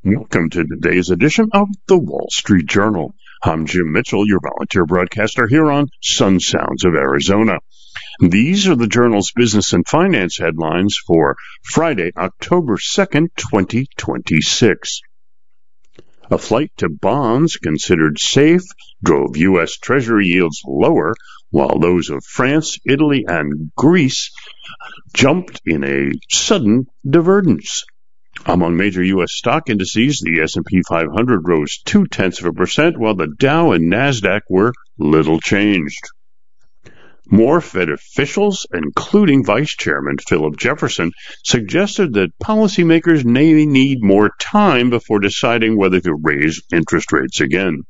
Welcome to today's edition of the Wall Street Journal. I'm Jim Mitchell, your volunteer broadcaster here on Sun Sounds of Arizona. These are the Journal's business and finance headlines for Friday, October 2nd, 2026. A flight to bonds considered safe drove U.S. Treasury yields lower, while those of France, Italy, and Greece jumped in a sudden divergence. Among major U.S. stock indices, the S&P 500 rose 0.2%, while the Dow and NASDAQ were little changed. More Fed officials, including Vice Chairman Philip Jefferson, suggested that policymakers may need more time before deciding whether to raise interest rates again.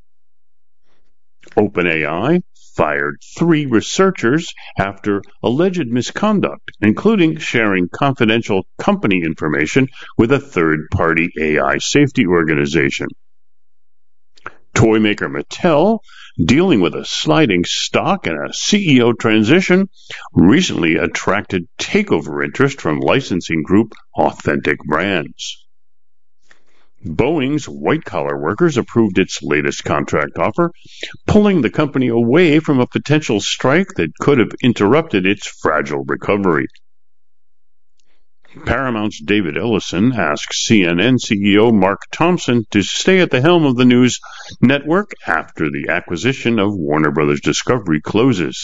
OpenAI fired 3 researchers after alleged misconduct, including sharing confidential company information with a third-party AI safety organization. Toy maker Mattel, dealing with a sliding stock and a CEO transition, recently attracted takeover interest from licensing group Authentic Brands. Boeing's white-collar workers approved its latest contract offer, pulling the company away from a potential strike that could have interrupted its fragile recovery. Paramount's David Ellison asked CNN CEO Mark Thompson to stay at the helm of the news network after the acquisition of Warner Bros. Discovery closes.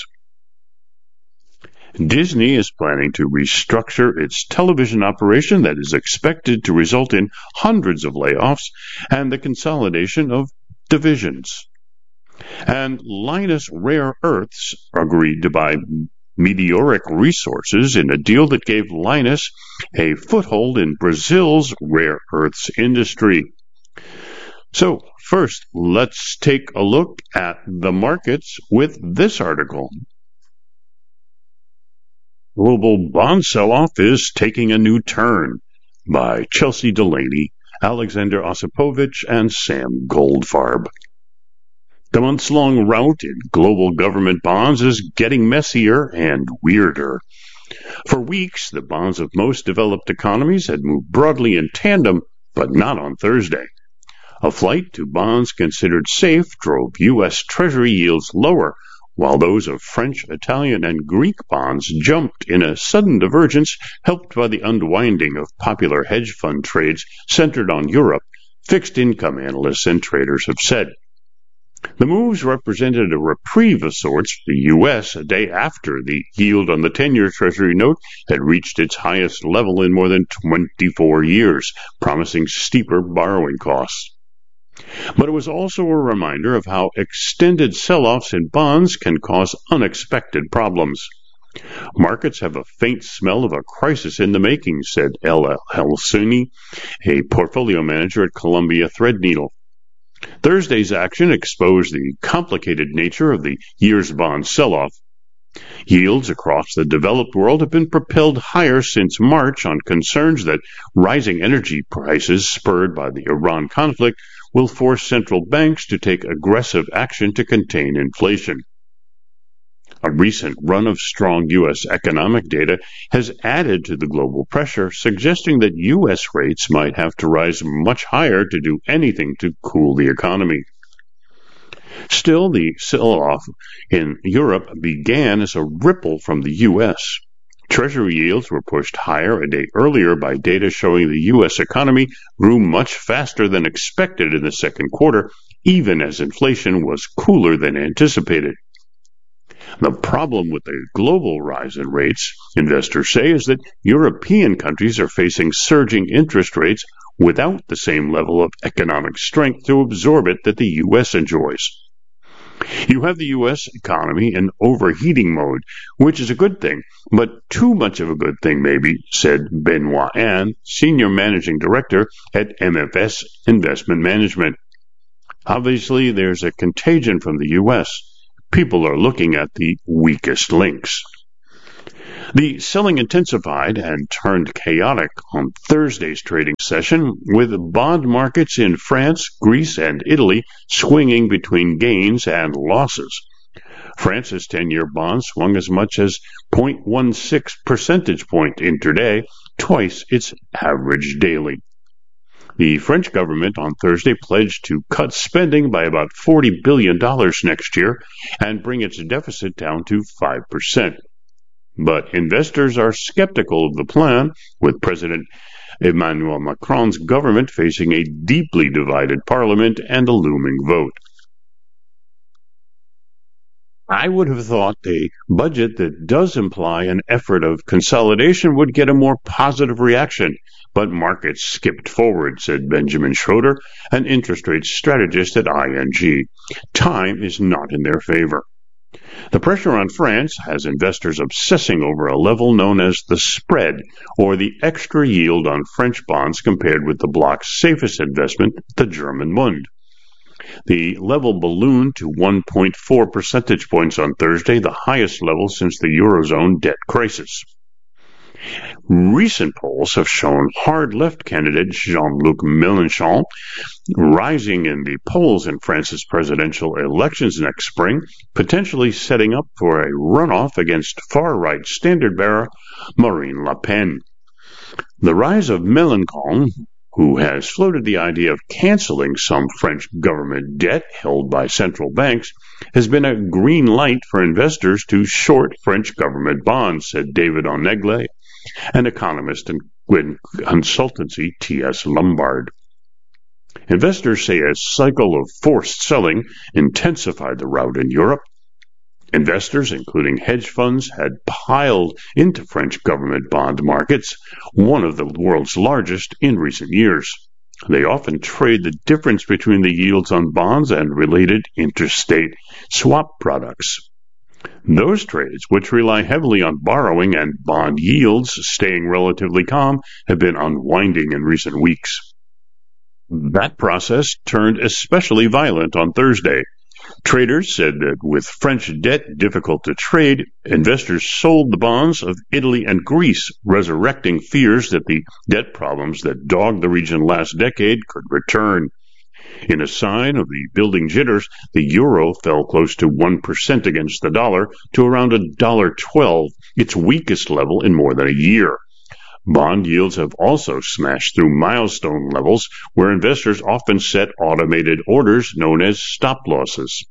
Disney is planning to restructure its television operation that is expected to result in hundreds of layoffs and the consolidation of divisions. And Lynas Rare Earths agreed to buy Meteoric Resources in a deal that gave Lynas a foothold in Brazil's rare earths industry. So, first, let's take a look at the markets with this article. Global bond sell-off is taking a new turn, by Chelsea Delaney, Alexander Osipovich, and Sam Goldfarb. The months-long rout in global government bonds is getting messier and weirder. For weeks, the bonds of most developed economies had moved broadly in tandem, but not on Thursday. A flight to bonds considered safe drove U.S. Treasury yields lower, while those of French, Italian, and Greek bonds jumped in a sudden divergence helped by the unwinding of popular hedge fund trades centered on Europe, fixed income analysts and traders have said. The moves represented a reprieve of sorts for the U.S. a day after the yield on the 10-year Treasury note had reached its highest level in more than 24 years, promising steeper borrowing costs. But it was also a reminder of how extended sell-offs in bonds can cause unexpected problems. Markets have a faint smell of a crisis in the making, said Ella Helsini, a portfolio manager at Columbia Threadneedle. Thursday's action exposed the complicated nature of the year's bond sell-off. Yields across the developed world have been propelled higher since March on concerns that rising energy prices spurred by the Iran conflict will force central banks to take aggressive action to contain inflation. A recent run of strong U.S. economic data has added to the global pressure, suggesting that U.S. rates might have to rise much higher to do anything to cool the economy. Still, the sell-off in Europe began as a ripple from the U.S. Treasury yields were pushed higher a day earlier by data showing the U.S. economy grew much faster than expected in the second quarter, even as inflation was cooler than anticipated. The problem with the global rise in rates, investors say, is that European countries are facing surging interest rates without the same level of economic strength to absorb it that the U.S. enjoys. You have the U.S. economy in overheating mode, which is a good thing, but too much of a good thing maybe, said Benoit Anne, Senior Managing Director at MFS Investment Management. Obviously, there's a contagion from the U.S. People are looking at the weakest links. The selling intensified and turned chaotic on Thursday's trading session, with bond markets in France, Greece, and Italy swinging between gains and losses. France's 10-year bond swung as much as 0.16 percentage point intraday, twice its average daily. The French government on Thursday pledged to cut spending by about $40 billion next year and bring its deficit down to 5%. But investors are skeptical of the plan, with President Emmanuel Macron's government facing a deeply divided parliament and a looming vote. I would have thought a budget that does imply an effort of consolidation would get a more positive reaction, but markets skipped forward, said Benjamin Schroeder, an interest rate strategist at ING. Time is not in their favor. The pressure on France has investors obsessing over a level known as the spread, or the extra yield on French bonds compared with the bloc's safest investment, the German Bund. The level ballooned to 1.4 percentage points on Thursday, the highest level since the Eurozone debt crisis. Recent polls have shown hard left candidate Jean-Luc Mélenchon rising in the polls in France's presidential elections next spring, potentially setting up for a runoff against far-right standard-bearer Marine Le Pen. The rise of Mélenchon, who has floated the idea of canceling some French government debt held by central banks, has been a green light for investors to short French government bonds, said David Onnegle, an economist in consultancy T.S. Lombard. Investors say a cycle of forced selling intensified the rout in Europe. Investors, including hedge funds, had piled into French government bond markets, one of the world's largest in recent years. They often trade the difference between the yields on bonds and related interstate swap products. Those trades, which rely heavily on borrowing and bond yields staying relatively calm, have been unwinding in recent weeks. That process turned especially violent on Thursday. Traders said that with French debt difficult to trade, investors sold the bonds of Italy and Greece, resurrecting fears that the debt problems that dogged the region last decade could return. In a sign of the building jitters, the euro fell close to 1% against the dollar to around $1.12, its weakest level in more than a year. Bond yields have also smashed through milestone levels where investors often set automated orders known as stop losses.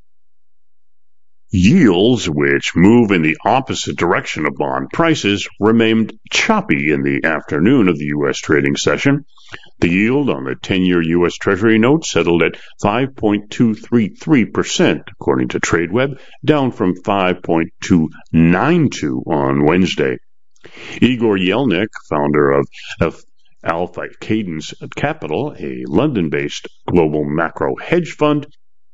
Yields, which move in the opposite direction of bond prices, remained choppy in the afternoon of the U.S. trading session. The yield on the 10-year U.S. Treasury note settled at 5.233%, according to TradeWeb, down from 5.292 on Wednesday. Igor Yelnik, founder of Alpha Cadence Capital, a London-based global macro hedge fund,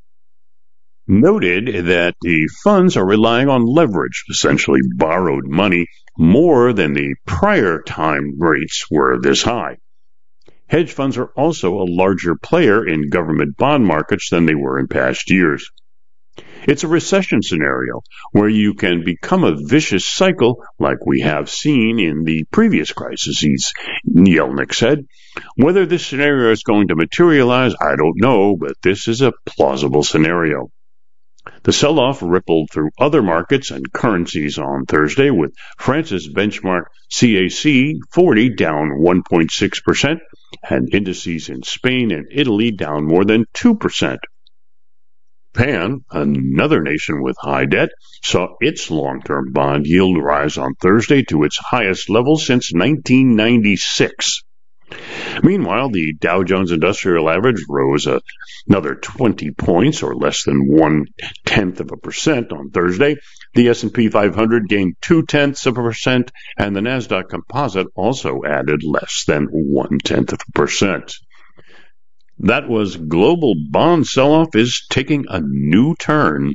noted that the funds are relying on leverage, essentially borrowed money, more than the prior time rates were this high. Hedge funds are also a larger player in government bond markets than they were in past years. It's a recession scenario where you can become a vicious cycle like we have seen in the previous crises, Yelnik said. Whether this scenario is going to materialize, I don't know, but this is a plausible scenario. The sell-off rippled through other markets and currencies on Thursday, with France's benchmark CAC 40 down 1.6% and indices in Spain and Italy down more than 2%. Japan, another nation with high debt, saw its long-term bond yield rise on Thursday to its highest level since 1996. Meanwhile, the Dow Jones Industrial Average rose another 20 points, or less than 0.1% on Thursday. The S&P 500 gained 0.2%, and the Nasdaq Composite also added less than 0.1%. That was global bond sell-off is taking a new turn.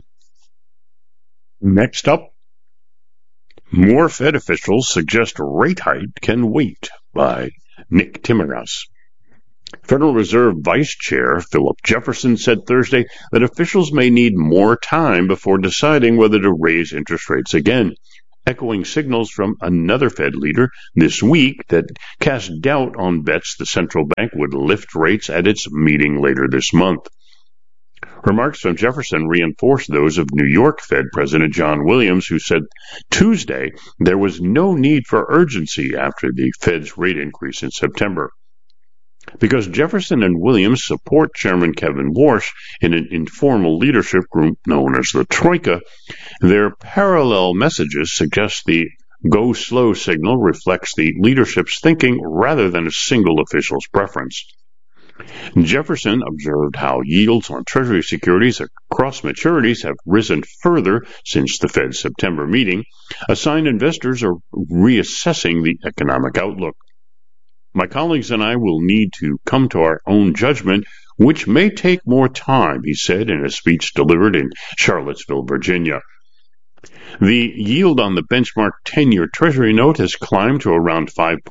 Next up, more Fed officials suggest rate hike can wait by Nick Timiraos. Federal Reserve Vice Chair Philip Jefferson said Thursday that officials may need more time before deciding whether to raise interest rates again, echoing signals from another Fed leader this week that cast doubt on bets the central bank would lift rates at its meeting later this month. Remarks from Jefferson reinforced those of New York Fed President John Williams, who said Tuesday there was no need for urgency after the Fed's rate increase in September. because Jefferson and Williams support Chairman Kevin Warsh in an informal leadership group known as the Troika. Their parallel messages suggest the go slow signal reflects the leadership's thinking rather than a single official's preference. Jefferson observed how yields on Treasury securities across maturities have risen further since the Fed's September meeting, a sign investors are reassessing the economic outlook. My colleagues and I will need to come to our own judgment, which may take more time, he said in a speech delivered in Charlottesville, Virginia. The yield on the benchmark 10-year Treasury note has climbed to around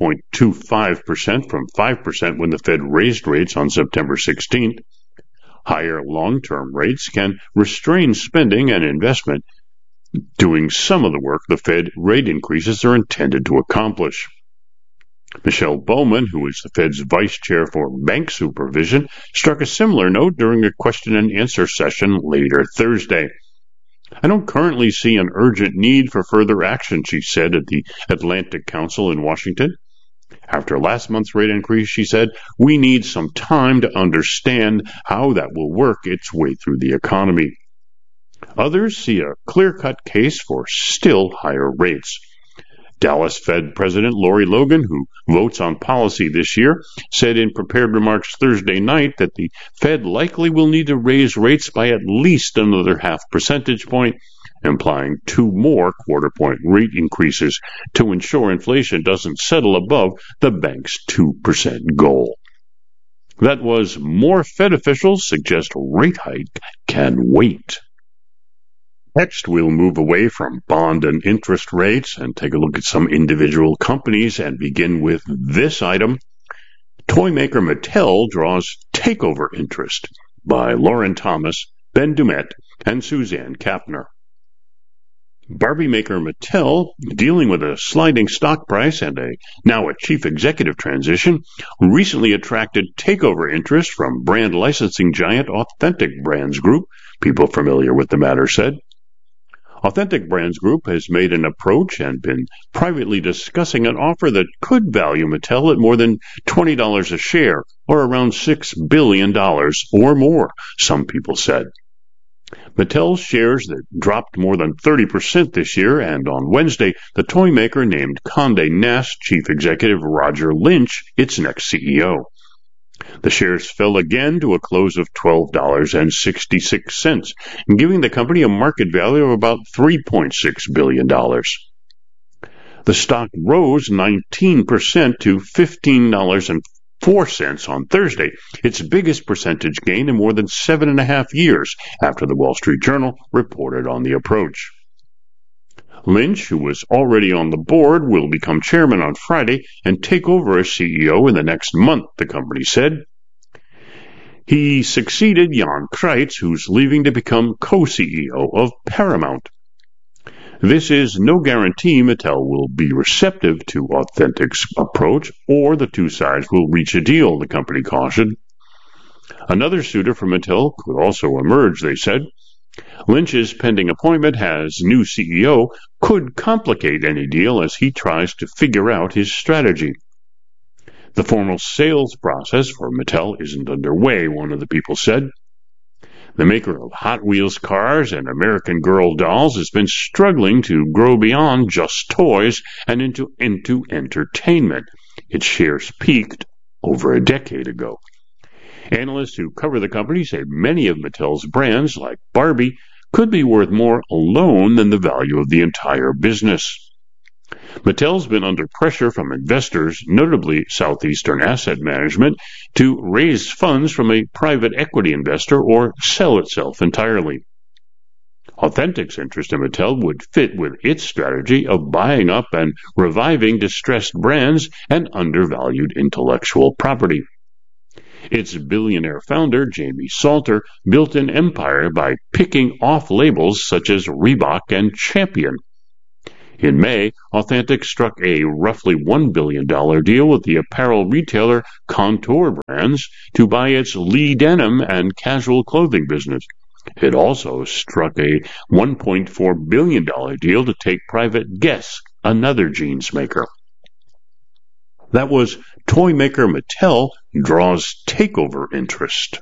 5.25% from 5% when the Fed raised rates on September 16th. Higher long-term rates can restrain spending and investment, doing some of the work the Fed rate increases are intended to accomplish. Michelle Bowman, who is the Fed's vice chair for bank supervision, struck a similar note during a question and answer session later Thursday. I don't currently see an urgent need for further action, she said at the Atlantic Council in Washington. After last month's rate increase, she said, we need some time to understand how that will work its way through the economy. Others see a clear-cut case for still higher rates. Dallas Fed President Lori Logan, who votes on policy this year, said in prepared remarks Thursday night that the Fed likely will need to raise rates by at least another half percentage point, implying 2 more quarter-point rate increases to ensure inflation doesn't settle above the bank's 2% goal. That was more Fed officials suggest rate hike can wait. Next, we'll move away from bond and interest rates and take a look at some individual companies and begin with this item. Toy maker Mattel draws takeover interest by Lauren Thomas, Ben Dumet, and Suzanne Kapner. Barbie maker Mattel, dealing with a sliding stock price and now a chief executive transition, recently attracted takeover interest from brand licensing giant Authentic Brands Group, people familiar with the matter said. Authentic Brands Group has made an approach and been privately discussing an offer that could value Mattel at more than $20 a share, or around $6 billion or more, some people said. Mattel's shares that dropped more than 30% this year, and on Wednesday, the toy maker named Condé Nast chief executive Roger Lynch its next CEO. The shares fell again to a close of $12.66, giving the company a market value of about $3.6 billion. The stock rose 19% to $15.04 on Thursday, its biggest percentage gain in more than 7.5 years after the Wall Street Journal reported on the approach. Lynch, who was already on the board, will become chairman on Friday and take over as CEO in the next month, the company said. He succeeded Jan Kreitz, who's leaving to become co-CEO of Paramount. This is no guarantee Mattel will be receptive to Authentic's approach or the two sides will reach a deal, the company cautioned. Another suitor for Mattel could also emerge, they said. Lynch's pending appointment as new CEO could complicate any deal as he tries to figure out his strategy. The formal sales process for Mattel isn't underway, one of the people said. The maker of Hot Wheels cars and American Girl dolls has been struggling to grow beyond just toys and into entertainment. Its shares peaked over a decade ago. Analysts who cover the company say many of Mattel's brands, like Barbie, could be worth more alone than the value of the entire business. Mattel's been under pressure from investors, notably Southeastern Asset Management, to raise funds from a private equity investor or sell itself entirely. Authentic's interest in Mattel would fit with its strategy of buying up and reviving distressed brands and undervalued intellectual property. Its billionaire founder, Jamie Salter, built an empire by picking off labels such as Reebok and Champion. In May, Authentic struck a roughly $1 billion deal with the apparel retailer Kontoor Brands to buy its Lee denim and casual clothing business. It also struck a $1.4 billion deal to take private Guess, another jeans maker. That was toy maker Mattel draws takeover interest.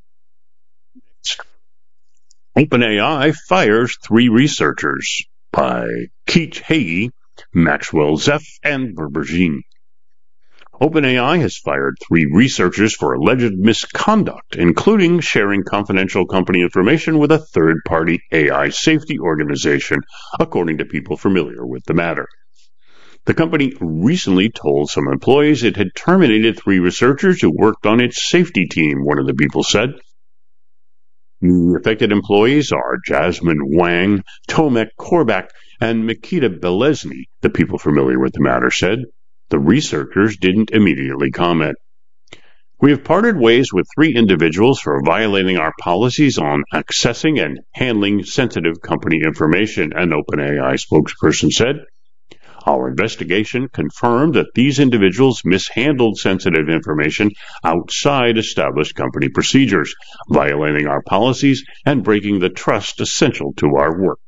OpenAI fires 3 researchers by Keith Hagee, Maxwell Zeff, and Berberjean. OpenAI has fired 3 researchers for alleged misconduct, including sharing confidential company information with a third-party AI safety organization, according to people familiar with the matter. The company recently told some employees it had terminated 3 researchers who worked on its safety team, one of the people said. The affected employees are Jasmine Wang, Tomek Korbak, and Mikita Belesny, the people familiar with the matter said. The researchers didn't immediately comment. We have parted ways with 3 individuals for violating our policies on accessing and handling sensitive company information, an OpenAI spokesperson said. Our investigation confirmed that these individuals mishandled sensitive information outside established company procedures, violating our policies and breaking the trust essential to our work.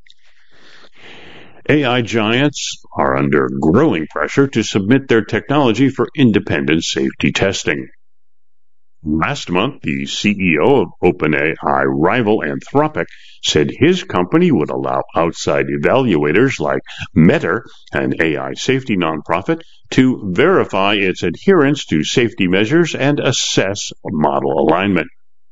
AI giants are under growing pressure to submit their technology for independent safety testing. Last month, the CEO of OpenAI rival Anthropic said his company would allow outside evaluators like Meta, an AI safety nonprofit, to verify its adherence to safety measures and assess model alignment.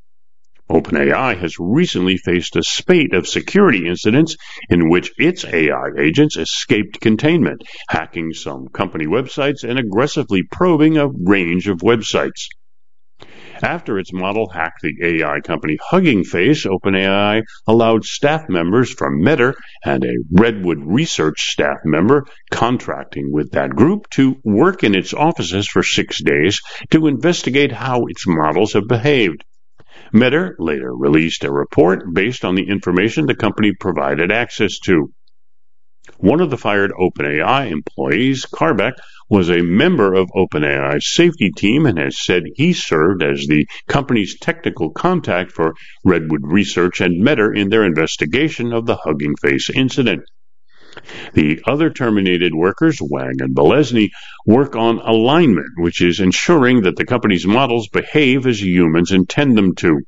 OpenAI has recently faced a spate of security incidents in which its AI agents escaped containment, hacking some company websites and aggressively probing a range of websites. After its model hacked the AI company Hugging Face, OpenAI allowed staff members from Meta and a Redwood Research staff member contracting with that group to work in its offices for 6 days to investigate how its models have behaved. Meta later released a report based on the information the company provided access to. One of the fired OpenAI employees, Korbak, was a member of OpenAI's safety team and has said he served as the company's technical contact for Redwood Research and Meta in their investigation of the Hugging Face incident. The other terminated workers, Wang and Belesny, work on alignment, which is ensuring that the company's models behave as humans intend them to.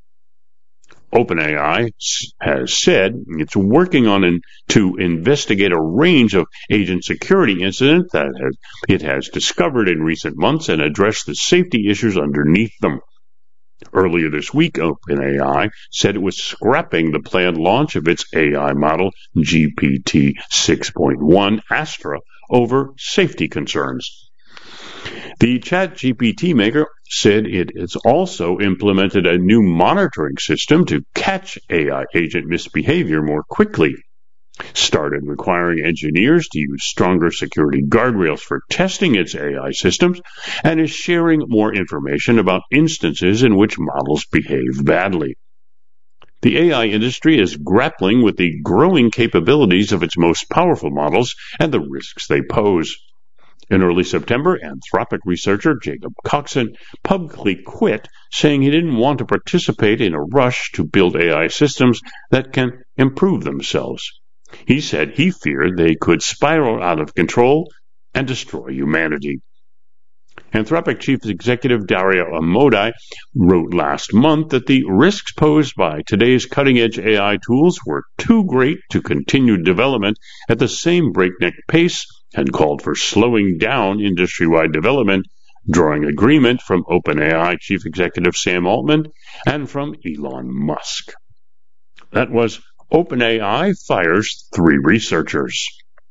OpenAI has said it's working to investigate a range of agent security incidents that it has discovered in recent months and address the safety issues underneath them. Earlier this week, OpenAI said it was scrapping the planned launch of its AI model GPT 6.1 Astra over safety concerns. The ChatGPT maker said it has also implemented a new monitoring system to catch AI agent misbehavior more quickly, started requiring engineers to use stronger security guardrails for testing its AI systems, and is sharing more information about instances in which models behave badly. The AI industry is grappling with the growing capabilities of its most powerful models and the risks they pose. In early September, Anthropic researcher Jacob Coxon publicly quit, saying he didn't want to participate in a rush to build AI systems that can improve themselves. He said he feared they could spiral out of control and destroy humanity. Anthropic Chief Executive Dario Amodei wrote last month that the risks posed by today's cutting-edge AI tools were too great to continue development at the same breakneck pace and called for slowing down industry-wide development, drawing agreement from OpenAI Chief Executive Sam Altman and from Elon Musk. That was OpenAI fires 3 researchers.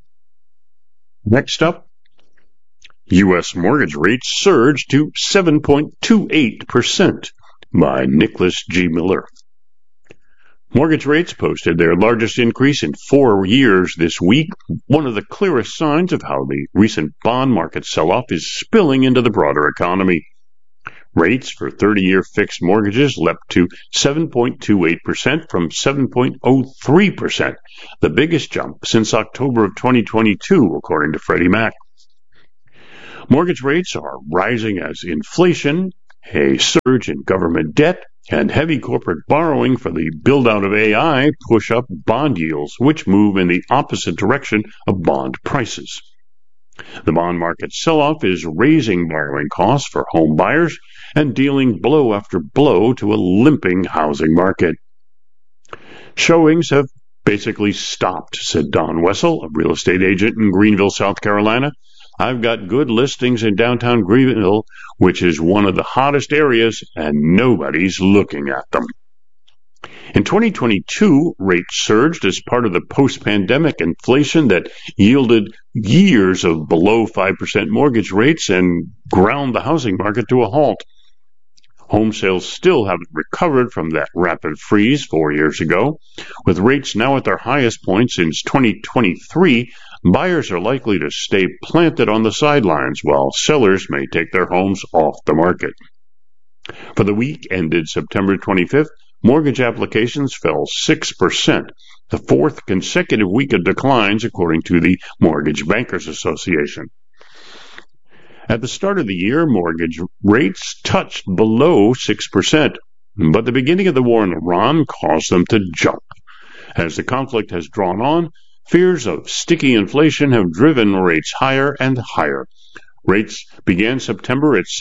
Next up, U.S. mortgage rates surged to 7.28% by Nicholas G. Miller. Mortgage rates posted their largest increase in 4 years this week, one of the clearest signs of how the recent bond market sell-off is spilling into the broader economy. Rates for 30-year fixed mortgages leapt to 7.28% from 7.03%, the biggest jump since October of 2022, according to Freddie Mac. Mortgage rates are rising as inflation, a surge in government debt, and heavy corporate borrowing for the build-out of AI push up bond yields, which move in the opposite direction of bond prices. The bond market sell-off is raising borrowing costs for home buyers and dealing blow after blow to a limping housing market. Showings have basically stopped, said Don Wessel, a real estate agent in Greenville, South Carolina. I've got good listings in downtown Greenville, which is one of the hottest areas, and nobody's looking at them. In 2022, rates surged as part of the post-pandemic inflation that yielded years of below 5% mortgage rates and ground the housing market to a halt. Home sales still haven't recovered from that rapid freeze 4 years ago. With rates now at their highest point since 2023, buyers are likely to stay planted on the sidelines while sellers may take their homes off the market. For the week ended September 25th, mortgage applications fell 6%, the fourth consecutive week of declines according to the Mortgage Bankers Association. At the start of the year, mortgage rates touched below 6%, but the beginning of the war in Iran caused them to jump. As the conflict has drawn on, fears of sticky inflation have driven rates higher and higher. Rates began September at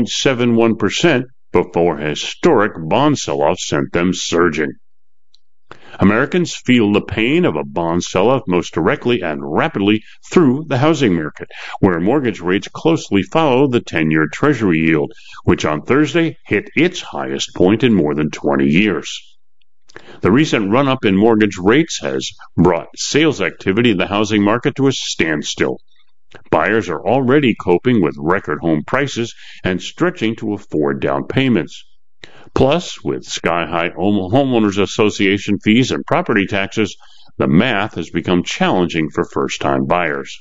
6.71% before a historic bond sell-off sent them surging. Americans feel the pain of a bond sell-off most directly and rapidly through the housing market, where mortgage rates closely follow the 10-year Treasury yield, which on Thursday hit its highest point in more than 20 years. The recent run-up in mortgage rates has brought sales activity in the housing market to a standstill. Buyers are already coping with record home prices and stretching to afford down payments. Plus, with sky-high homeowners association fees and property taxes, the math has become challenging for first-time buyers.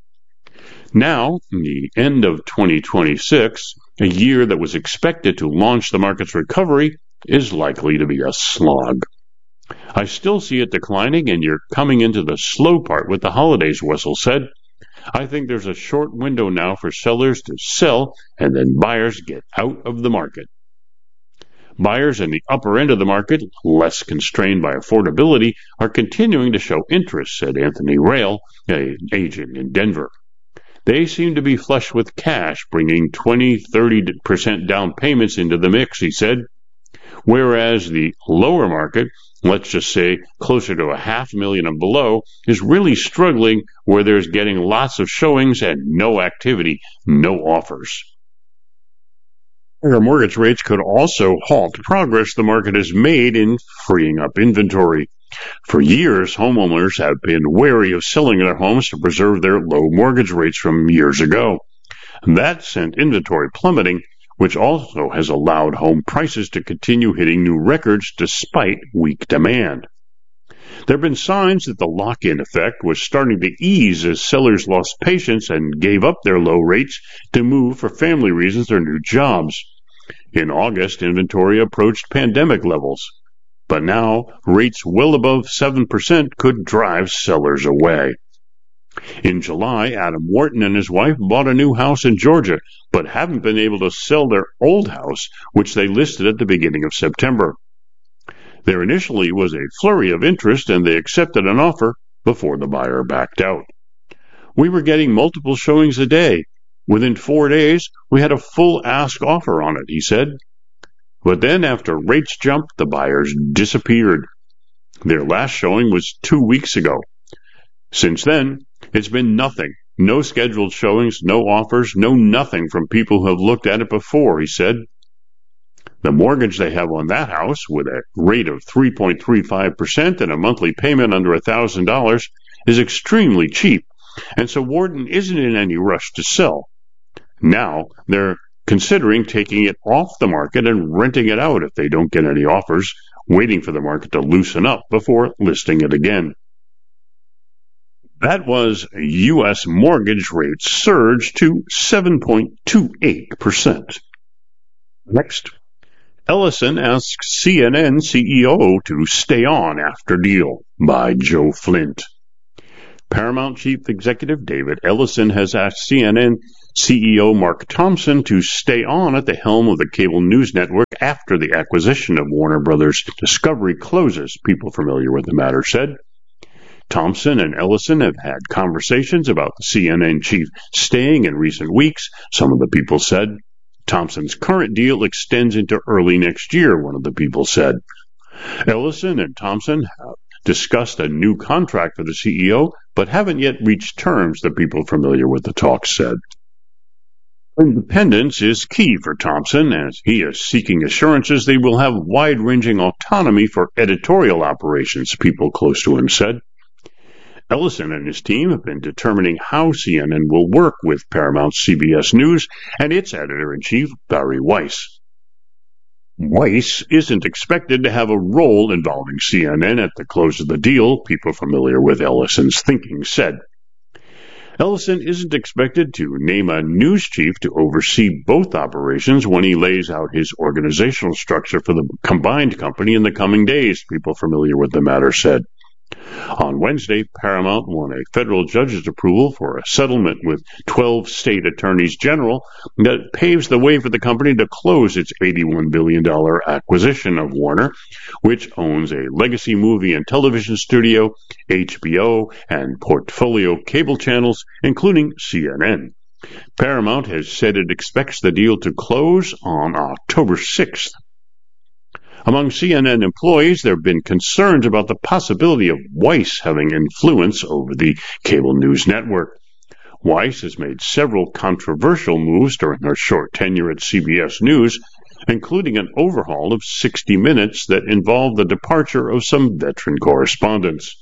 Now, the end of 2026, a year that was expected to launch the market's recovery, is likely to be a slog. I still see it declining, and you're coming into the slow part with the holidays, Wessel said. I think there's a short window now for sellers to sell, and then buyers get out of the market. Buyers in the upper end of the market, less constrained by affordability, are continuing to show interest, said Anthony Rail, an agent in Denver. They seem to be flush with cash, bringing 20-30% down payments into the mix, he said. Whereas the lower market, let's just say closer to $500,000 and below, is really struggling where there's getting lots of showings and no activity, no offers. Higher mortgage rates could also halt progress the market has made in freeing up inventory. For years, homeowners have been wary of selling their homes to preserve their low mortgage rates from years ago. That sent inventory plummeting, which also has allowed home prices to continue hitting new records despite weak demand. There have been signs that the lock-in effect was starting to ease as sellers lost patience and gave up their low rates to move for family reasons or new jobs. In August, inventory approached pandemic levels, but now rates well above 7% could drive sellers away. In July, Adam Wharton and his wife bought a new house in Georgia, but haven't been able to sell their old house, which they listed at the beginning of September. There initially was a flurry of interest, and they accepted an offer before the buyer backed out. We were getting multiple showings a day. Within 4 days, we had a full ask offer on it, he said. But then after rates jumped, the buyers disappeared. Their last showing was 2 weeks ago. Since then, it's been nothing. No scheduled showings, no offers, no nothing from people who have looked at it before, he said. The mortgage they have on that house, with a rate of 3.35% and a monthly payment under $1,000, is extremely cheap, and so Wharton isn't in any rush to sell. Now, they're considering taking it off the market and renting it out if they don't get any offers, waiting for the market to loosen up before listing it again. That was U.S. mortgage rates surge to 7.28%. Next, Ellison asks CNN CEO to stay on after deal, by Joe Flint. Paramount Chief Executive David Ellison has asked CNN CEO Mark Thompson to stay on at the helm of the cable news network after the acquisition of Warner Brothers Discovery closes, people familiar with the matter said. Thompson and Ellison have had conversations about the CNN chief staying in recent weeks, some of the people said. Thompson's current deal extends into early next year, one of the people said. Ellison and Thompson have discussed a new contract for the CEO, but haven't yet reached terms, the people familiar with the talks said. Independence is key for Thompson, as he is seeking assurances they will have wide-ranging autonomy for editorial operations, people close to him said. Ellison and his team have been determining how CNN will work with Paramount's CBS News and its editor-in-chief, Bari Weiss. Weiss isn't expected to have a role involving CNN at the close of the deal, people familiar with Ellison's thinking said. Ellison isn't expected to name a news chief to oversee both operations when he lays out his organizational structure for the combined company in the coming days, people familiar with the matter said. On Wednesday, Paramount won a federal judge's approval for a settlement with 12 state attorneys general that paves the way for the company to close its $81 billion acquisition of Warner, which owns a legacy movie and television studio, HBO, and portfolio cable channels, including CNN. Paramount has said it expects the deal to close on October 6th. Among CNN employees, there have been concerns about the possibility of Weiss having influence over the cable news network. Weiss has made several controversial moves during her short tenure at CBS News, including an overhaul of 60 Minutes that involved the departure of some veteran correspondents.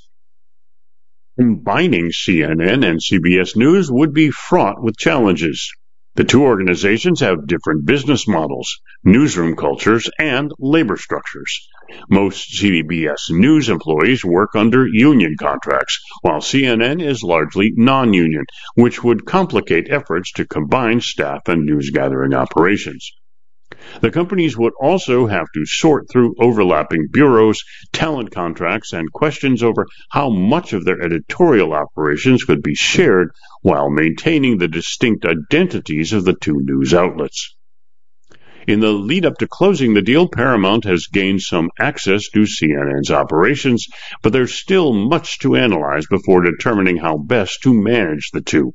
Combining CNN and CBS News would be fraught with challenges. The two organizations have different business models, newsroom cultures, and labor structures. Most CBS News employees work under union contracts, while CNN is largely non-union, which would complicate efforts to combine staff and news-gathering operations. The companies would also have to sort through overlapping bureaus, talent contracts, and questions over how much of their editorial operations could be shared while maintaining the distinct identities of the two news outlets. In the lead-up to closing the deal, Paramount has gained some access to CNN's operations, but there's still much to analyze before determining how best to manage the two.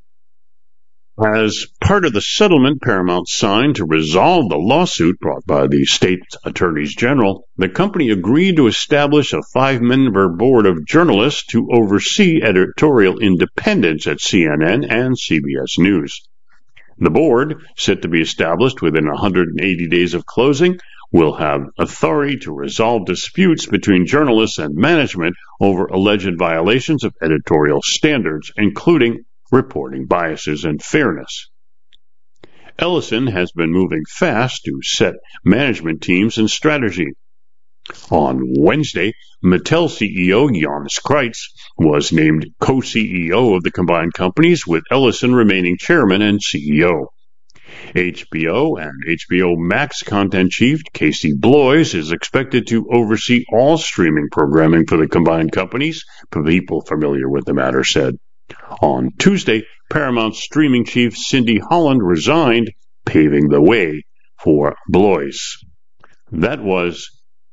As part of the settlement Paramount signed to resolve the lawsuit brought by the state attorneys general, the company agreed to establish a 5-member board of journalists to oversee editorial independence at CNN and CBS News. The board, set to be established within 180 days of closing, will have authority to resolve disputes between journalists and management over alleged violations of editorial standards, including reporting biases and fairness. Ellison has been moving fast to set management teams and strategy. On Wednesday, Mattel CEO Jonas Kreitz was named co-CEO of the combined companies, with Ellison remaining chairman and CEO. HBO and HBO Max content chief Casey Bloys is expected to oversee all streaming programming for the combined companies, people familiar with the matter said. On Tuesday, Paramount streaming chief Cindy Holland resigned, paving the way for Bloys. That was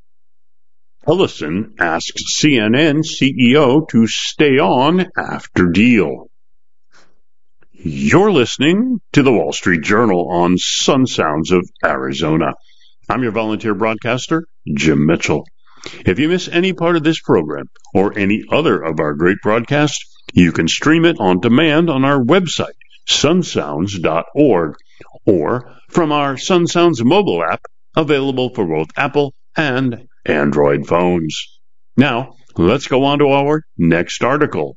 Ellison asks CNN CEO to stay on after deal. You're listening to the Wall Street Journal on Sun Sounds of Arizona. I'm your volunteer broadcaster, Jim Mitchell. If you miss any part of this program or any other of our great broadcasts, you can stream it on demand on our website, sunsounds.org, or from our Sun Sounds mobile app, available for both Apple and Android phones. Now, let's go on to our next article.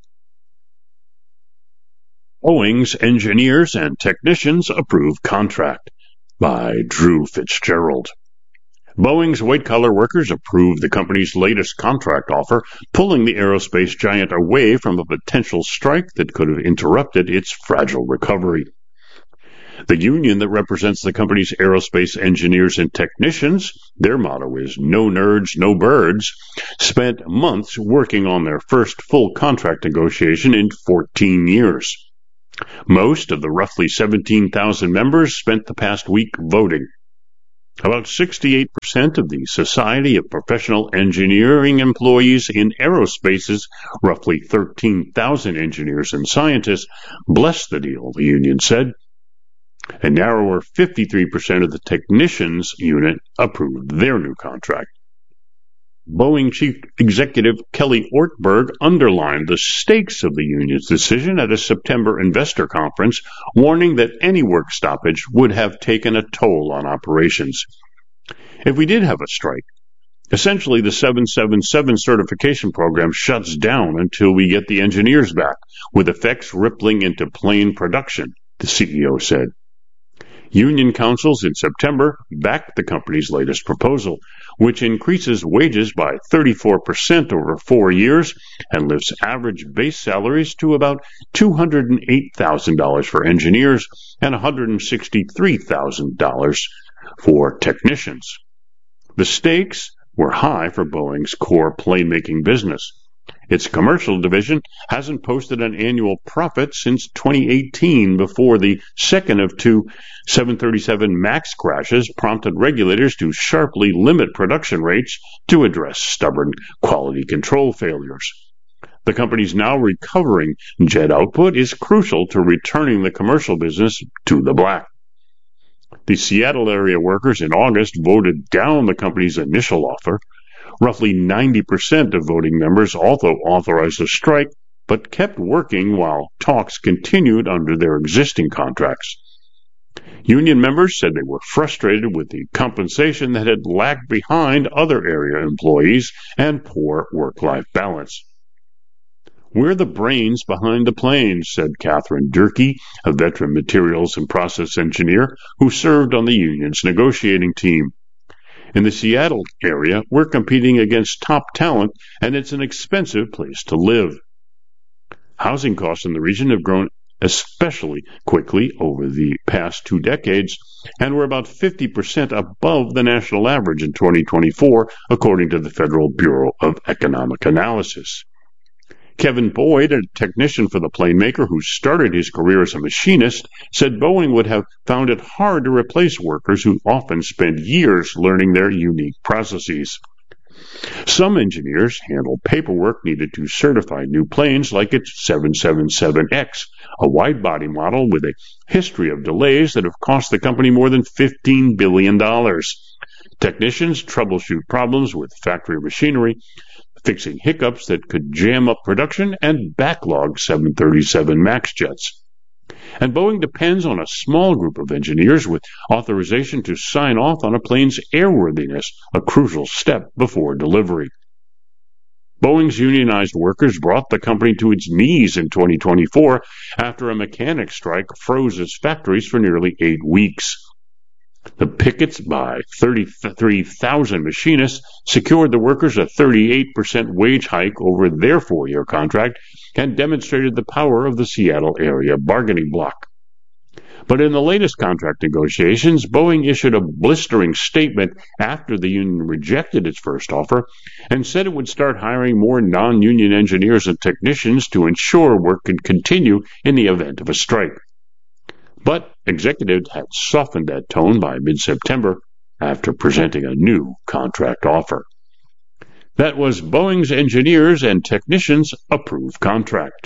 Boeing's engineers and technicians approve contract, by Drew Fitzgerald. Boeing's white-collar workers approved the company's latest contract offer, pulling the aerospace giant away from a potential strike that could have interrupted its fragile recovery. The union that represents the company's aerospace engineers and technicians, their motto is "No nerds, no birds," spent months working on their first full contract negotiation in 14 years. Most of the roughly 17,000 members spent the past week voting. About 68% of the Society of Professional Engineering employees in aerospace's roughly 13,000 engineers and scientists blessed the deal, the union said. A narrower 53% of the technicians unit approved their new contract. Boeing Chief Executive Kelly Ortberg underlined the stakes of the union's decision at a September investor conference, warning that any work stoppage would have taken a toll on operations. If we did have a strike, essentially the 777 certification program shuts down until we get the engineers back, with effects rippling into plane production, the CEO said. Union councils in September backed the company's latest proposal, which increases wages by 34% over 4 years and lifts average base salaries to about $208,000 for engineers and $163,000 for technicians. The stakes were high for Boeing's core plane-making business. Its commercial division hasn't posted an annual profit since 2018, before the second of two 737 MAX crashes prompted regulators to sharply limit production rates to address stubborn quality control failures. The company's now recovering jet output is crucial to returning the commercial business to the black. The Seattle area workers in August voted down the company's initial offer. Roughly 90% of voting members also authorized a strike, but kept working while talks continued under their existing contracts. Union members said they were frustrated with the compensation that had lagged behind other area employees and poor work-life balance. "We're the brains behind the planes," said Catherine Durkee, a veteran materials and process engineer who served on the union's negotiating team. "In the Seattle area, we're competing against top talent, and it's an expensive place to live." Housing costs in the region have grown especially quickly over the past 2 decades, and were about 50% above the national average in 2024, according to the Federal Bureau of Economic Analysis. Kevin Boyd, a technician for the plane maker who started his career as a machinist, said Boeing would have found it hard to replace workers who often spend years learning their unique processes. Some engineers handle paperwork needed to certify new planes like its 777X, a wide-body model with a history of delays that have cost the company more than $15 billion. Technicians troubleshoot problems with factory machinery, fixing hiccups that could jam up production and backlog 737 MAX jets. And Boeing depends on a small group of engineers with authorization to sign off on a plane's airworthiness, a crucial step before delivery. Boeing's unionized workers brought the company to its knees in 2024 after a mechanic strike froze its factories for nearly 8 weeks. The pickets by 33,000 machinists secured the workers a 38% wage hike over their 4-year contract and demonstrated the power of the Seattle area bargaining bloc. But in the latest contract negotiations, Boeing issued a blistering statement after the union rejected its first offer and said it would start hiring more non-union engineers and technicians to ensure work could continue in the event of a strike. But executives had softened that tone by mid-September after presenting a new contract offer. That was Boeing's engineers and technicians approved contract.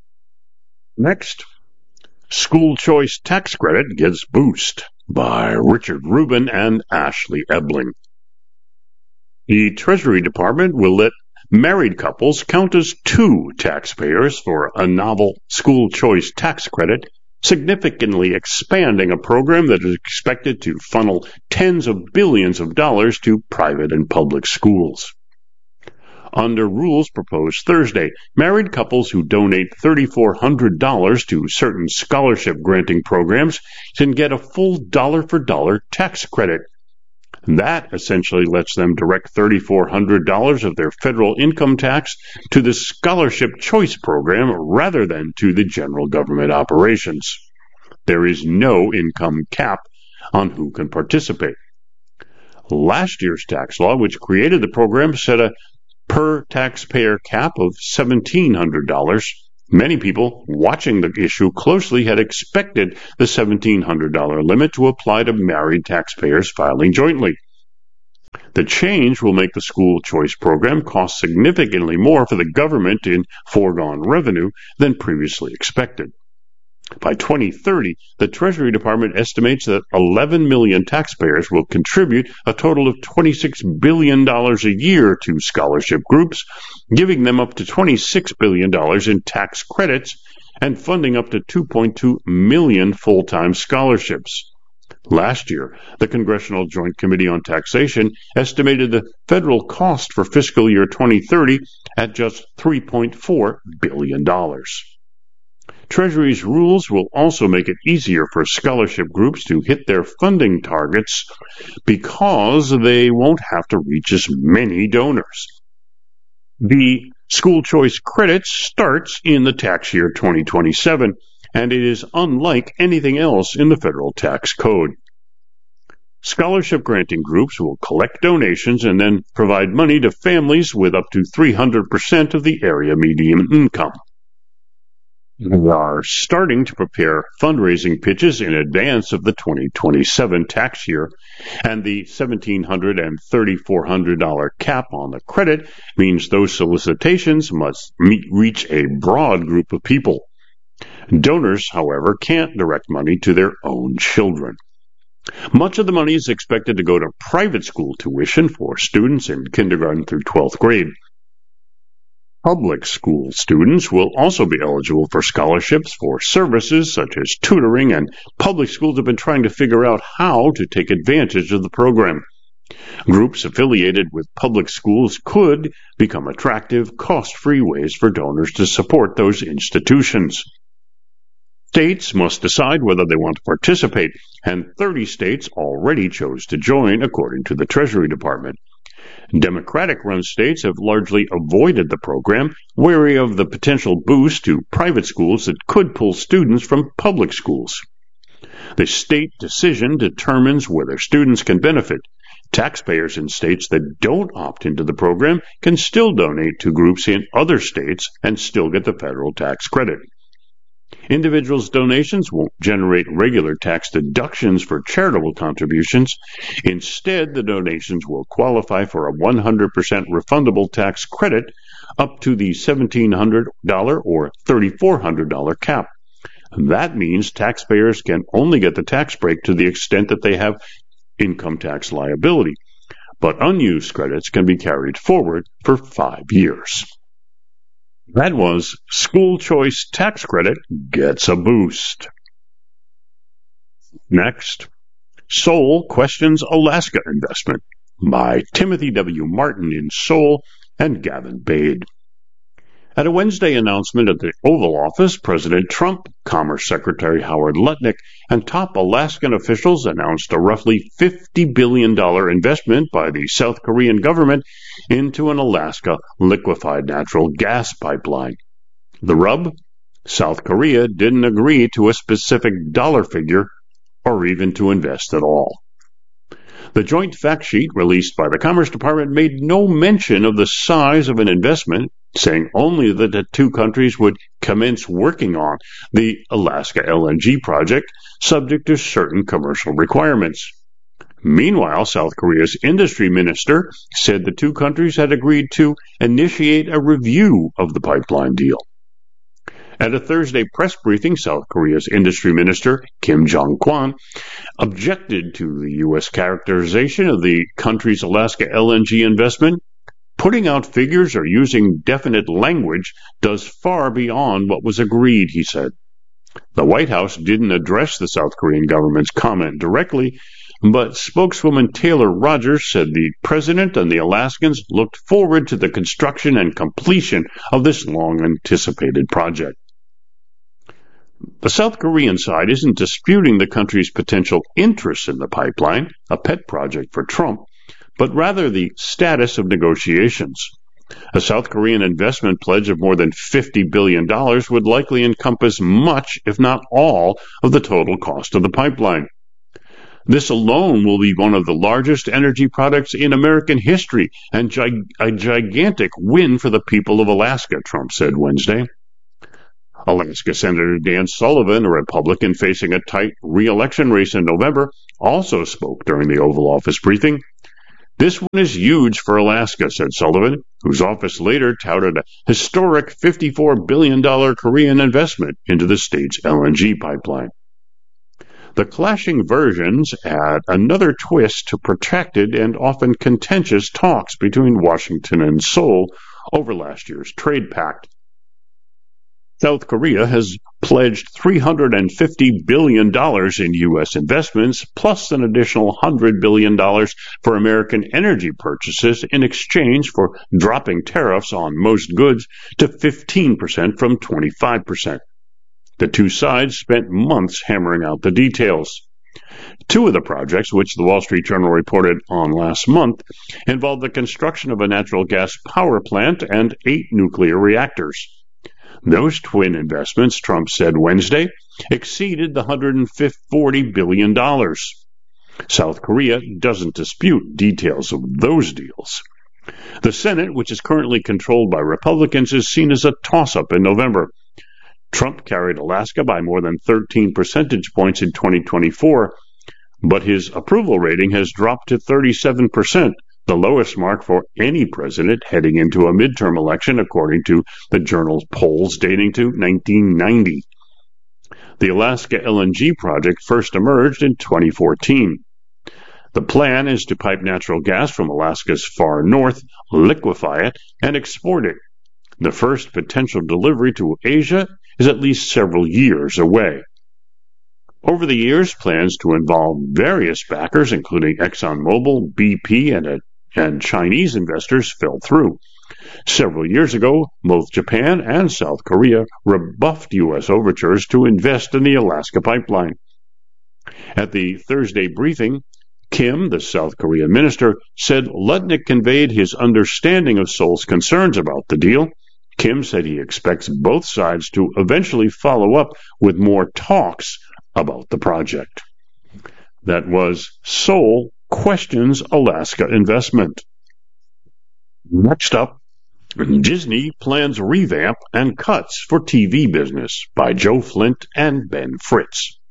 Next, school choice tax credit gets boost by Richard Rubin and Ashley Ebling. The Treasury Department will let married couples count as 2 taxpayers for a novel school choice tax credit, significantly expanding a program that is expected to funnel tens of billions of dollars to private and public schools. Under rules proposed Thursday, married couples who donate $3,400 to certain scholarship-granting programs can get a full dollar-for-dollar tax credit. That essentially lets them direct $3,400 of their federal income tax to the Scholarship Choice Program rather than to the general government operations. There is no income cap on who can participate. Last year's tax law, which created the program, set a per taxpayer cap of $1,700. Many people watching the issue closely had expected the $1,700 limit to apply to married taxpayers filing jointly. The change will make the school choice program cost significantly more for the government in foregone revenue than previously expected. By 2030, the Treasury Department estimates that 11 million taxpayers will contribute a total of $26 billion a year to scholarship groups, giving them up to $26 billion in tax credits and funding up to 2.2 million full-time scholarships. Last year, the Congressional Joint Committee on Taxation estimated the federal cost for fiscal year 2030 at just $3.4 billion. Treasury's rules will also make it easier for scholarship groups to hit their funding targets because they won't have to reach as many donors. The school choice credit starts in the tax year 2027, and it is unlike anything else in the federal tax code. Scholarship granting groups will collect donations and then provide money to families with up to 300% of the area median income. We are starting to prepare fundraising pitches in advance of the 2027 tax year, and the $1,700 and $3,400 cap on the credit means those solicitations must reach a broad group of people. Donors, however, can't direct money to their own children. Much of the money is expected to go to private school tuition for students in kindergarten through 12th grade. Public school students will also be eligible for scholarships for services such as tutoring, and public schools have been trying to figure out how to take advantage of the program. Groups affiliated with public schools could become attractive, cost-free ways for donors to support those institutions. States must decide whether they want to participate, and 30 states already chose to join, according to the Treasury Department. Democratic-run states have largely avoided the program, wary of the potential boost to private schools that could pull students from public schools. The state decision determines whether students can benefit. Taxpayers in states that don't opt into the program can still donate to groups in other states and still get the federal tax credit. Individuals' donations won't generate regular tax deductions for charitable contributions. Instead, the donations will qualify for a 100% refundable tax credit up to the $1,700 or $3,400 cap. That means taxpayers can only get the tax break to the extent that they have income tax liability, but unused credits can be carried forward for 5 years. That was School Choice Tax Credit Gets a Boost. Next, Seoul Questions Alaska Investment by Timothy W. Martin in Seoul and Gavin Bade. At a Wednesday announcement at the Oval Office, President Trump, Commerce Secretary Howard Lutnick, and top Alaskan officials announced a roughly $50 billion investment by the South Korean government into an Alaska liquefied natural gas pipeline. The rub? South Korea didn't agree to a specific dollar figure or even to invest at all. The joint fact sheet released by the Commerce Department made no mention of the size of an investment, saying only that the two countries would commence working on the Alaska LNG project, subject to certain commercial requirements. Meanwhile, South Korea's industry minister said the two countries had agreed to initiate a review of the pipeline deal. At a Thursday press briefing, South Korea's industry minister, Kim Jong-kwon, objected to the U.S. characterization of the country's Alaska LNG investment. Putting out figures or using definite language does far beyond what was agreed, he said. The White House didn't address the South Korean government's comment directly, but spokeswoman Taylor Rogers said the president and the Alaskans looked forward to the construction and completion of this long-anticipated project. The South Korean side isn't disputing the country's potential interest in the pipeline, a pet project for Trump, but rather the status of negotiations. A South Korean investment pledge of more than $50 billion would likely encompass much, if not all, of the total cost of the pipeline. This alone will be one of the largest energy projects in American history and a gigantic win for the people of Alaska, Trump said Wednesday. Alaska Senator Dan Sullivan, a Republican facing a tight re-election race in November, also spoke during the Oval Office briefing. "This one is huge for Alaska," said Sullivan, whose office later touted a historic $54 billion Korean investment into the state's LNG pipeline. The clashing versions add another twist to protracted and often contentious talks between Washington and Seoul over last year's trade pact. South Korea has pledged $350 billion in U.S. investments, plus an additional $100 billion for American energy purchases in exchange for dropping tariffs on most goods to 15% from 25%. The two sides spent months hammering out the details. Two of the projects, which the Wall Street Journal reported on last month, involved the construction of a natural gas power plant and 8 nuclear reactors. Those twin investments, Trump said Wednesday, exceeded the $140 billion. South Korea doesn't dispute details of those deals. The Senate, which is currently controlled by Republicans, is seen as a toss-up in November. Trump carried Alaska by more than 13 percentage points in 2024, but his approval rating has dropped to 37%. The lowest mark for any president heading into a midterm election, according to the Journal's polls dating to 1990. The Alaska LNG project first emerged in 2014. The plan is to pipe natural gas from Alaska's far north, liquefy it, and export it. The first potential delivery to Asia is at least several years away. Over the years, plans to involve various backers, including ExxonMobil, BP, and Chinese investors fell through. Several years ago, both Japan and South Korea rebuffed U.S. overtures to invest in the Alaska pipeline. At the Thursday briefing, Kim, the South Korean minister, said Lutnick conveyed his understanding of Seoul's concerns about the deal. Kim said he expects both sides to eventually follow up with more talks about the project. That was Seoul questions Alaska investment. Next up, Disney plans revamp and cuts for TV business by Joe Flint and Ben Fritz.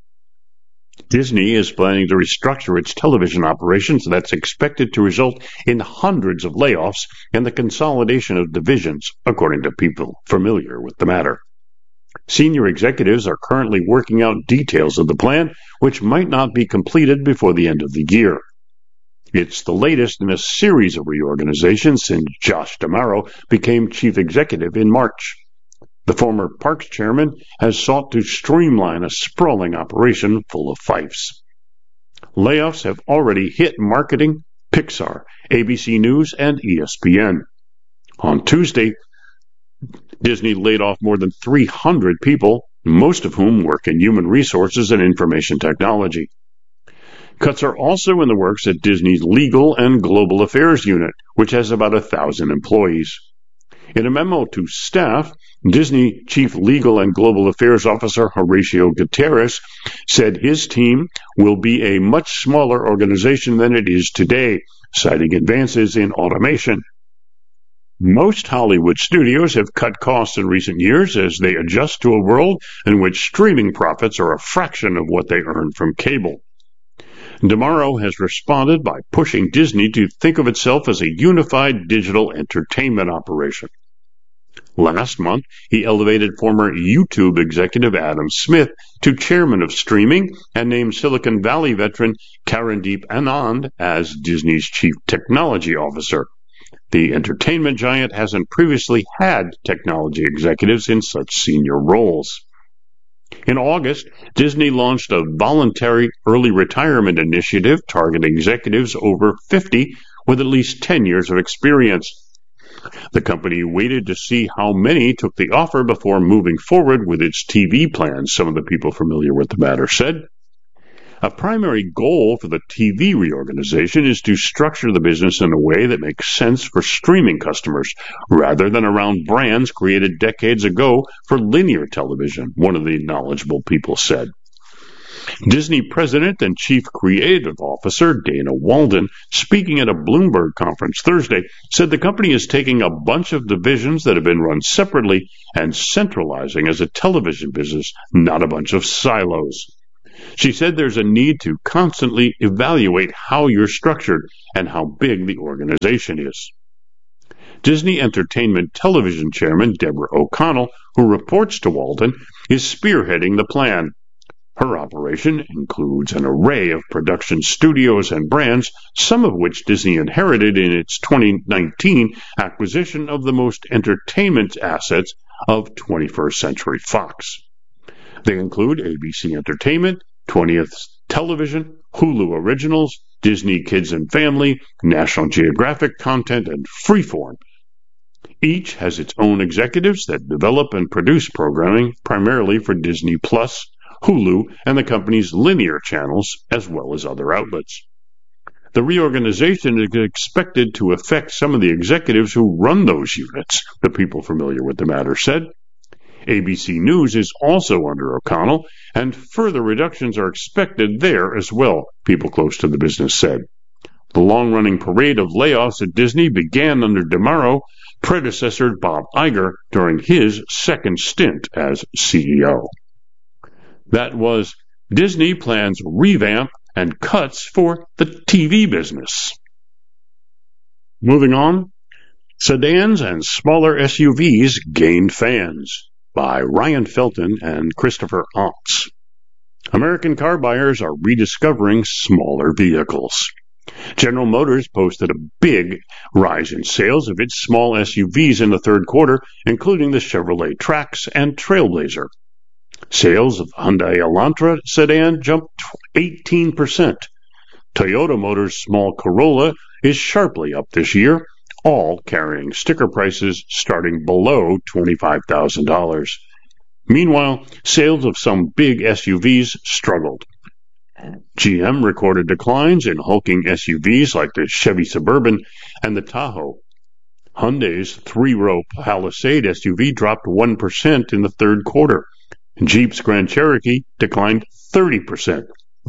Disney is planning to restructure its television operations that's expected to result in hundreds of layoffs and the consolidation of divisions, according to people familiar with the matter. Senior executives are currently working out details of the plan, which might not be completed before the end of the year. It's the latest in a series of reorganizations since Josh D'Amaro became chief executive in March. The former Parks chairman has sought to streamline a sprawling operation full of fiefs. Layoffs have already hit marketing, Pixar, ABC News, and ESPN. On Tuesday, Disney laid off more than 300 people, most of whom work in human resources and information technology. Cuts are also in the works at Disney's Legal and Global Affairs unit, which has about 1,000 employees. In a memo to staff, Disney Chief Legal and Global Affairs Officer Horatio Gutierrez said his team will be a much smaller organization than it is today, citing advances in automation. Most Hollywood studios have cut costs in recent years as they adjust to a world in which streaming profits are a fraction of what they earn from cable. D'Amaro has responded by pushing Disney to think of itself as a unified digital entertainment operation. Last month, he elevated former YouTube executive Adam Smith to chairman of streaming and named Silicon Valley veteran Karandeep Anand as Disney's chief technology officer. The entertainment giant hasn't previously had technology executives in such senior roles. In August, Disney launched a voluntary early retirement initiative targeting executives over 50 with at least 10 years of experience. The company waited to see how many took the offer before moving forward with its TV plans, some of the people familiar with the matter said. A primary goal for the TV reorganization is to structure the business in a way that makes sense for streaming customers, rather than around brands created decades ago for linear television, one of the knowledgeable people said. Disney President and Chief Creative Officer Dana Walden, speaking at a Bloomberg conference Thursday, said the company is taking a bunch of divisions that have been run separately and centralizing as a television business, not a bunch of silos. She said there's a need to constantly evaluate how you're structured and how big the organization is. Disney Entertainment Television Chairman Deborah O'Connell, who reports to Walden, is spearheading the plan. Her operation includes an array of production studios and brands, some of which Disney inherited in its 2019 acquisition of the most entertainment assets of 21st Century Fox. They include ABC Entertainment, 20th Television, Hulu Originals, Disney Kids and Family, National Geographic Content, and Freeform. Each has its own executives that develop and produce programming primarily for Disney Plus, Hulu, and the company's linear channels, as well as other outlets. The reorganization is expected to affect some of the executives who run those units, the people familiar with the matter said. ABC News is also under O'Connell, and further reductions are expected there as well, people close to the business said. The long-running parade of layoffs at Disney began under DeMauro, predecessor Bob Iger, during his second stint as CEO. That was Disney plans revamp and cuts for the TV business. Moving on, sedans and smaller SUVs gained fans, by Ryan Felton and Christopher Otts. American car buyers are rediscovering smaller vehicles. General Motors posted a big rise in sales of its small SUVs in the third quarter, including the Chevrolet Trax and Trailblazer. Sales of Hyundai Elantra sedan jumped 18%. Toyota Motors' small Corolla is sharply up this year, all carrying sticker prices starting below $25,000. Meanwhile, sales of some big SUVs struggled. GM recorded declines in hulking SUVs like the Chevy Suburban and the Tahoe. Hyundai's three-row Palisade SUV dropped 1% in the third quarter. Jeep's Grand Cherokee declined 30%.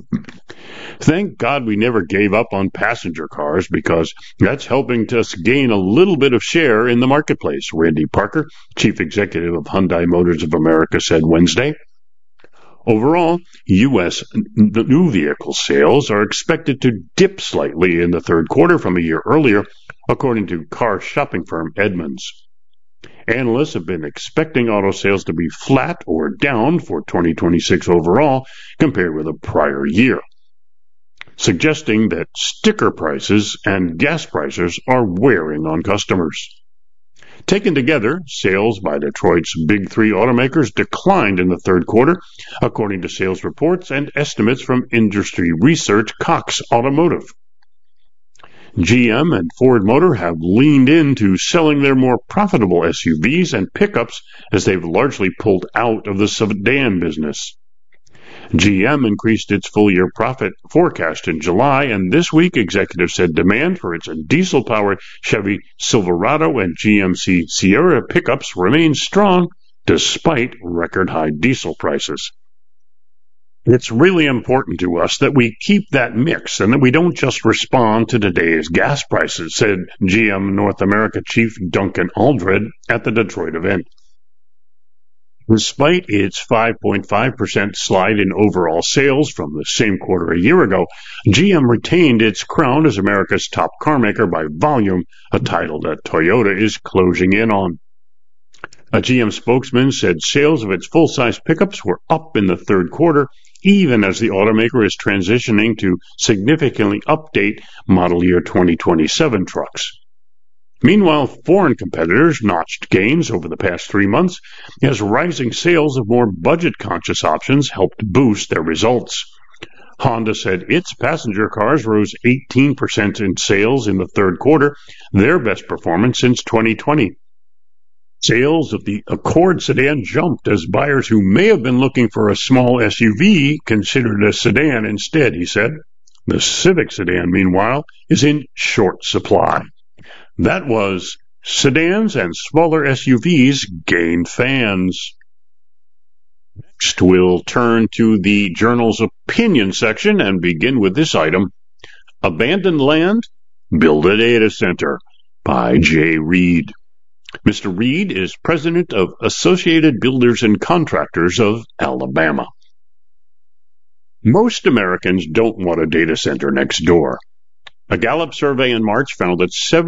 Thank God we never gave up on passenger cars, because that's helping us gain a little bit of share in the marketplace, Randy Parker, chief executive of Hyundai Motors of America, said Wednesday. Overall, U.S. new vehicle sales are expected to dip slightly in the third quarter from a year earlier, according to car shopping firm Edmunds. Analysts have been expecting auto sales to be flat or down for 2026 overall compared with the prior year, suggesting that sticker prices and gas prices are wearing on customers. Taken together, sales by Detroit's big three automakers declined in the third quarter, according to sales reports and estimates from industry research Cox Automotive. GM and Ford Motor have leaned into selling their more profitable SUVs and pickups as they've largely pulled out of the sedan business. GM increased its full-year profit forecast in July, and this week executives said demand for its diesel-powered Chevy Silverado and GMC Sierra pickups remains strong despite record-high diesel prices. It's really important to us that we keep that mix and that we don't just respond to today's gas prices, said GM North America chief Duncan Aldred at the Detroit event. Despite its 5.5% slide in overall sales from the same quarter a year ago, GM retained its crown as America's top carmaker by volume, a title that Toyota is closing in on. A GM spokesman said sales of its full-size pickups were up in the third quarter, even as the automaker is transitioning to significantly update model year 2027 trucks. Meanwhile, foreign competitors notched gains over the past 3 months as rising sales of more budget-conscious options helped boost their results. Honda said its passenger cars rose 18% in sales in the third quarter, their best performance since 2020. Sales of the Accord sedan jumped as buyers who may have been looking for a small SUV considered a sedan instead, he said. The Civic sedan, meanwhile, is in short supply. That was sedans and smaller SUVs gain fans. Next, we'll turn to the journal's opinion section and begin with this item: Abandoned Land, Build a Data Center, by Jay Reed. Mr. Reed is president of Associated Builders and Contractors of Alabama. Most Americans don't want a data center next door. A Gallup survey in March found that